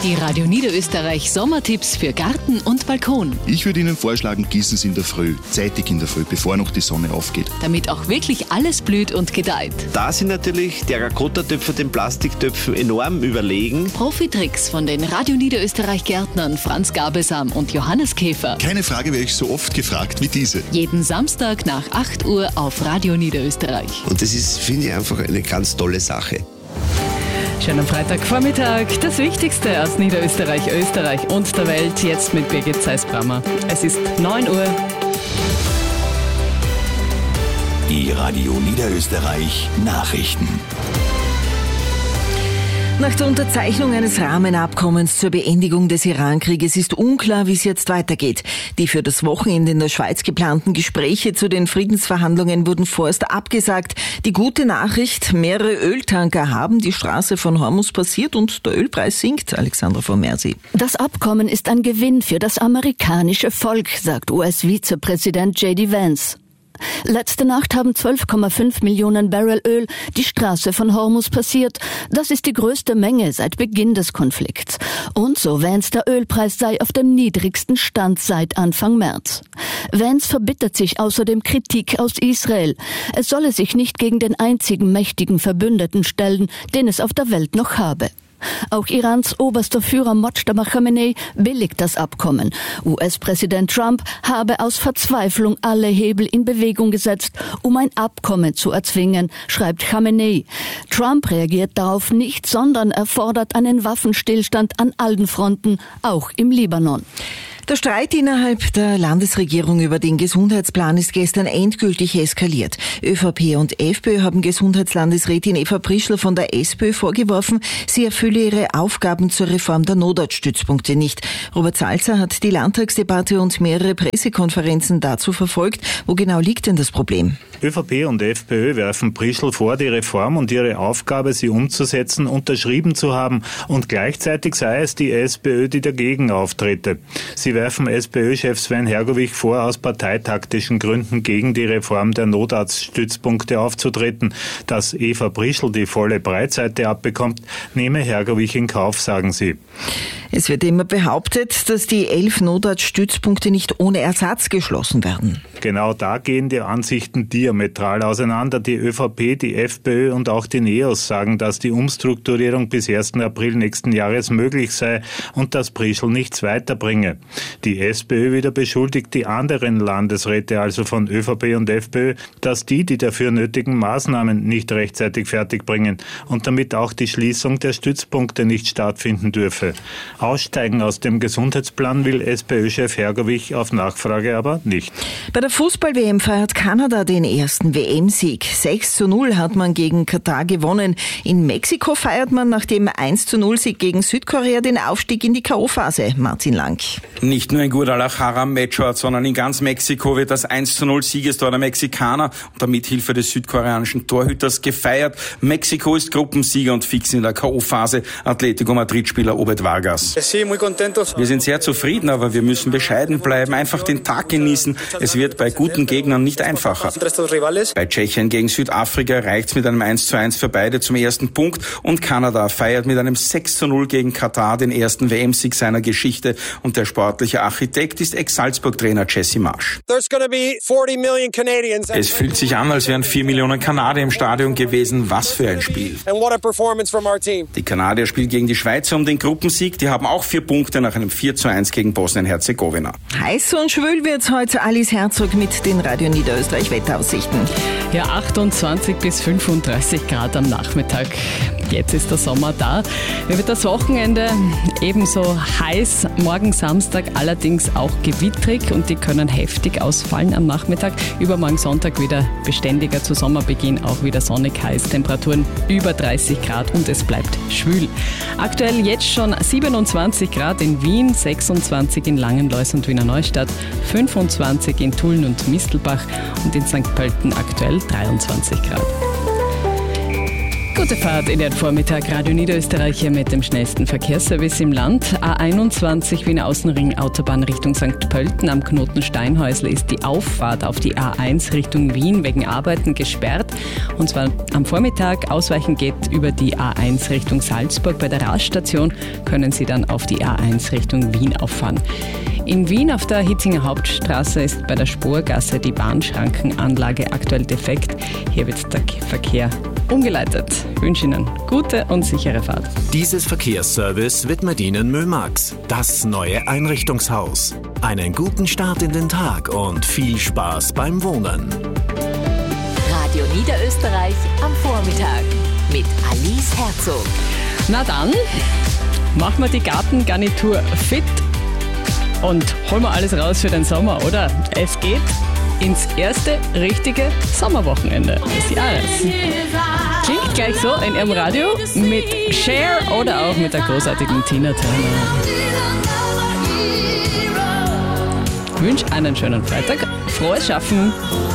Die Radio Niederösterreich Sommertipps für Garten und Balkon. Ich würde Ihnen vorschlagen, gießen Sie in der Früh, zeitig in der Früh, bevor noch die Sonne aufgeht. Damit auch wirklich alles blüht und gedeiht. Da sind natürlich Terrakotta-Töpfe den Plastiktöpfen enorm überlegen. Profi-Tricks von den Radio Niederösterreich Gärtnern Franz Gabelsam und Johannes Käfer. Keine Frage werde ich so oft gefragt wie diese. Jeden Samstag nach 8 Uhr auf Radio Niederösterreich. Und das ist, finde ich, einfach eine ganz tolle Sache. Schönen Freitagvormittag. Das Wichtigste aus Niederösterreich, Österreich und der Welt. Jetzt mit Birgit Zeisbrammer. Es ist 9 Uhr. Die Radio Niederösterreich Nachrichten. Nach der Unterzeichnung eines Rahmenabkommens zur Beendigung des Iran-Krieges ist unklar, wie es jetzt weitergeht. Die für das Wochenende in der Schweiz geplanten Gespräche zu den Friedensverhandlungen wurden vorerst abgesagt. Die gute Nachricht, mehrere Öltanker haben die Straße von Hormuz passiert und der Ölpreis sinkt. Alexandra von Mersi. Das Abkommen ist ein Gewinn für das amerikanische Volk, sagt US-Vizepräsident J.D. Vance. Letzte Nacht haben 12,5 Millionen Barrel Öl die Straße von Hormuz passiert. Das ist die größte Menge seit Beginn des Konflikts. Und so Vance, der Ölpreis sei auf dem niedrigsten Stand seit Anfang März. Vance verbittert sich außerdem Kritik aus Israel. Es solle sich nicht gegen den einzigen mächtigen Verbündeten stellen, den es auf der Welt noch habe. Auch Irans oberster Führer Mojtaba Khamenei billigt das Abkommen. US-Präsident Trump habe aus Verzweiflung alle Hebel in Bewegung gesetzt, um ein Abkommen zu erzwingen, schreibt Khamenei. Trump reagiert darauf nicht, sondern er fordert einen Waffenstillstand an allen Fronten, auch im Libanon. Der Streit innerhalb der Landesregierung über den Gesundheitsplan ist gestern endgültig eskaliert. ÖVP und FPÖ haben Gesundheitslandesrätin Eva Prischl von der SPÖ vorgeworfen, sie erfülle ihre Aufgaben zur Reform der Notarztstützpunkte nicht. Robert Salzer hat die Landtagsdebatte und mehrere Pressekonferenzen dazu verfolgt. Wo genau liegt denn das Problem? ÖVP und FPÖ werfen Prischl vor, die Reform und ihre Aufgabe, sie umzusetzen, unterschrieben zu haben. Und gleichzeitig sei es die SPÖ, die dagegen auftrete. Sie werfen SPÖ-Chef Sven Hergovich vor, aus parteitaktischen Gründen gegen die Reform der Notarztstützpunkte aufzutreten. Dass Eva Prischl die volle Breitseite abbekommt, nehme Hergovich in Kauf, sagen sie. Es wird immer behauptet, dass die 11 Notarztstützpunkte nicht ohne Ersatz geschlossen werden. Genau da gehen die Ansichten diametral auseinander. Die ÖVP, die FPÖ und auch die NEOS sagen, dass die Umstrukturierung bis 1. April nächsten Jahres möglich sei und dass Prischl nichts weiterbringe. Die SPÖ wieder beschuldigt die anderen Landesräte, also von ÖVP und FPÖ, dass die dafür nötigen Maßnahmen nicht rechtzeitig fertigbringen und damit auch die Schließung der Stützpunkte nicht stattfinden dürfe. Aussteigen aus dem Gesundheitsplan will SPÖ-Chef Hergovich auf Nachfrage aber nicht. Bei der Fußball-WM feiert Kanada den ersten WM-Sieg. 6:0 hat man gegen Katar gewonnen. In Mexiko feiert man nach dem 1:0-Sieg gegen Südkorea den Aufstieg in die K.O.-Phase. Martin Lang. Nicht nur in Guadalajara-Matchort, sondern in ganz Mexiko wird das 1:0-Siegestor der Mexikaner unter Mithilfe des südkoreanischen Torhüters gefeiert. Mexiko ist Gruppensieger und fix in der K.O.-Phase. Atletico Madrid-Spieler Obed Vargas. Wir sind sehr zufrieden, aber wir müssen bescheiden bleiben, einfach den Tag genießen. Es wird bei guten Gegnern nicht einfacher. Bei Tschechien gegen Südafrika reicht's mit einem 1:1 für beide zum ersten Punkt und Kanada feiert mit einem 6:0 gegen Katar den ersten WM-Sieg seiner Geschichte und der sportliche Architekt ist Ex-Salzburg-Trainer Jesse Marsch. Es fühlt sich an, als wären 4 Millionen Kanadier im Stadion gewesen. Was für ein Spiel. Die Kanadier spielen gegen die Schweizer um den Gruppensieg. Die haben auch 4 Punkte nach einem 4:1 gegen Bosnien-Herzegowina. Heiß und schwül wird's heute. Alice Herzog mit den Radio Niederösterreich Wetteraussichten. Ja, 28 bis 35 Grad am Nachmittag. Jetzt ist der Sommer da. Wird das Wochenende ebenso heiß. Morgen Samstag allerdings auch gewittrig und die können heftig ausfallen am Nachmittag. Übermorgen Sonntag wieder beständiger zu Sommerbeginn, auch wieder sonnig heiß. Temperaturen über 30 Grad und es bleibt schwül. Aktuell jetzt schon 27 Grad in Wien, 26 in Langenlois und Wiener Neustadt, 25 in Tulln und Mistelbach und in St. Pölten aktuell 23 Grad. Gut. Gute Fahrt in den Vormittag. Radio Niederösterreich hier mit dem schnellsten Verkehrsservice im Land. A21 Wiener Außenring Autobahn Richtung St. Pölten. Am Knoten Steinhäusl ist die Auffahrt auf die A1 Richtung Wien wegen Arbeiten gesperrt. Und zwar am Vormittag. Ausweichen geht über die A1 Richtung Salzburg. Bei der Raststation können Sie dann auf die A1 Richtung Wien auffahren. In Wien auf der Hitzinger Hauptstraße ist bei der Sporgasse die Bahnschrankenanlage aktuell defekt. Hier wird der Verkehr umgeleitet. Ich wünsche Ihnen gute und sichere Fahrt. Dieses Verkehrsservice widmet Ihnen Mömax, das neue Einrichtungshaus. Einen guten Start in den Tag und viel Spaß beim Wohnen. Radio Niederösterreich am Vormittag mit Alice Herzog. Na dann, machen wir die Gartengarnitur fit und holen wir alles raus für den Sommer, oder? Es geht ins erste richtige Sommerwochenende des Jahres. Klingt gleich so in Ihrem Radio mit Cher oder auch mit der großartigen Tina Turner. Ich wünsche einen schönen Freitag, frohes Schaffen.